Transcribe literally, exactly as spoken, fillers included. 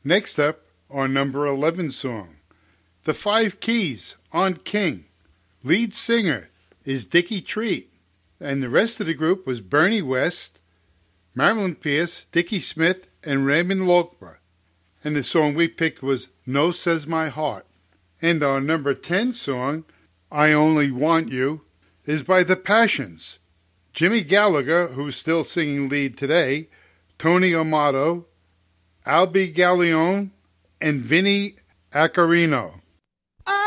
Next up, our number eleven song, The Five Keys on King. Lead singer is Dickie Treat, and the rest of the group was Bernie West, Marilyn Pierce, Dickie Smith, and Raymond Lokba. And the song we picked was No Says My Heart. And our number ten song, I Only Want You, is by The Passions. Jimmy Gallagher, who's still singing lead today, Tony Amato, Albie Gallione, and Vinnie Accarino.